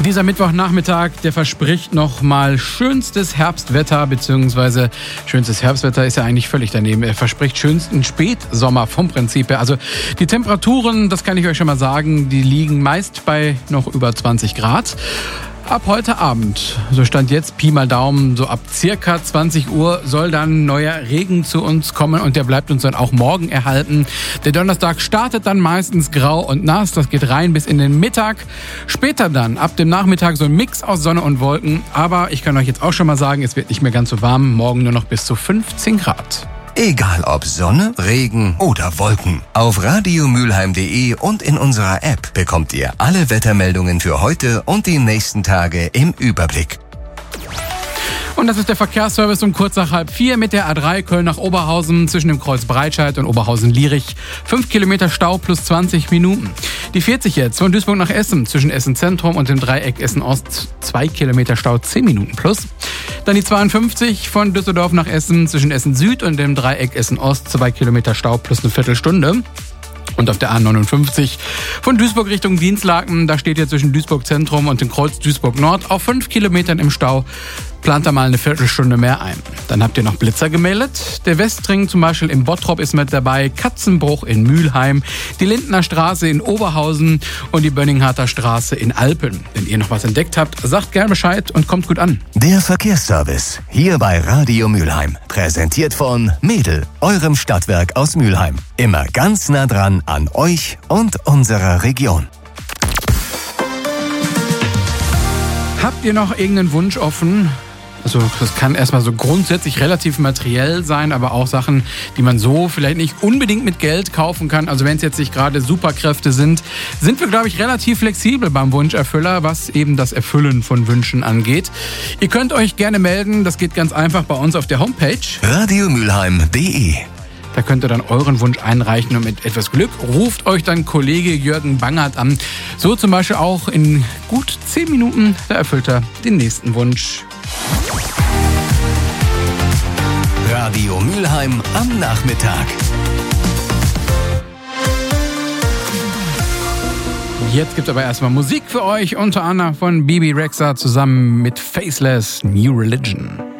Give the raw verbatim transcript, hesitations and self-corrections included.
Dieser Mittwochnachmittag, der verspricht noch mal schönstes Herbstwetter, beziehungsweise schönstes Herbstwetter ist ja eigentlich völlig daneben. Er verspricht schönsten Spätsommer vom Prinzip her. Also die Temperaturen, das kann ich euch schon mal sagen, die liegen meist bei noch über zwanzig Grad. Ab heute Abend, so stand jetzt Pi mal Daumen, so ab circa zwanzig Uhr soll dann neuer Regen zu uns kommen und der bleibt uns dann auch morgen erhalten. Der Donnerstag startet dann meistens grau und nass, das geht rein bis in den Mittag. Später dann, ab dem Nachmittag, so ein Mix aus Sonne und Wolken. Aber ich kann euch jetzt auch schon mal sagen, es wird nicht mehr ganz so warm, morgen nur noch bis zu fünfzehn Grad. Egal ob Sonne, Regen oder Wolken. Auf radiomülheim punkt de und in unserer App bekommt ihr alle Wettermeldungen für heute und die nächsten Tage im Überblick. Und das ist der Verkehrsservice um kurz nach halb vier mit der A drei Köln nach Oberhausen zwischen dem Kreuz Breitscheid und Oberhausen-Lierich. Fünf Kilometer Stau plus zwanzig Minuten. Die vierzig jetzt von Duisburg nach Essen zwischen Essen Zentrum und dem Dreieck Essen Ost. Zwei Kilometer Stau, zehn Minuten plus. Dann die zweiundfünfzig von Düsseldorf nach Essen zwischen Essen Süd und dem Dreieck Essen Ost. Zwei Kilometer Stau plus eine Viertelstunde. Und auf der A neunundfünfzig von Duisburg Richtung Dienstlaken, da steht ihr zwischen Duisburg Zentrum und dem Kreuz Duisburg Nord auf fünf Kilometern im Stau. Plant da mal eine Viertelstunde mehr ein. Dann habt ihr noch Blitzer gemeldet. Der Westring zum Beispiel im Bottrop ist mit dabei, Katzenbruch in Mülheim, die Lindner Straße in Oberhausen und die Bönningharter Straße in Alpen. Wenn ihr noch was entdeckt habt, sagt gern Bescheid und kommt gut an. Der Verkehrsservice hier bei Radio Mülheim. Präsentiert von Mädel, eurem Stadtwerk aus Mülheim. Immer ganz nah dran an euch und unserer Region. Habt ihr noch irgendeinen Wunsch offen? Also das kann erstmal so grundsätzlich relativ materiell sein, aber auch Sachen, die man so vielleicht nicht unbedingt mit Geld kaufen kann. Also wenn es jetzt nicht gerade Superkräfte sind, sind wir, glaube ich, relativ flexibel beim Wunscherfüller, was eben das Erfüllen von Wünschen angeht. Ihr könnt euch gerne melden, das geht ganz einfach bei uns auf der Homepage radiomülheim punkt de. Da könnt ihr dann euren Wunsch einreichen und mit etwas Glück ruft euch dann Kollege Jürgen Bangert an. So zum Beispiel auch in gut zehn Minuten, da erfüllt er den nächsten Wunsch. Radio Mülheim am Nachmittag. Jetzt gibt es aber erstmal Musik für euch, unter anderem von Bibi Rexha zusammen mit Faceless New Religion.